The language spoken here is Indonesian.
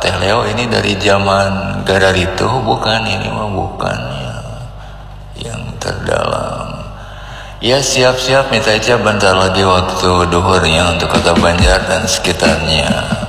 Teh Leo ini dari zaman Gadarito, bukan, ini mah bukan ya, yang terdalam. Ya siap-siap minta aja bentar lagi waktu duhurnya untuk Kota Banjar dan sekitarnya.